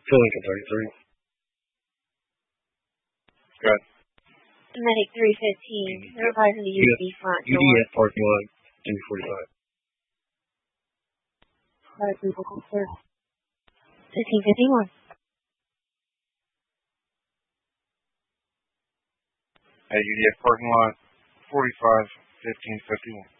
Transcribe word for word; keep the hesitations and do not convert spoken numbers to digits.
Lincoln thirty-three. Good. Medic three fifteen, revising the U D front door. U D F parking lot, three forty-five. Medic three fifteen, sir. fifteen fifty-one. At U D F parking lot, forty-five, fifteen fifty-one.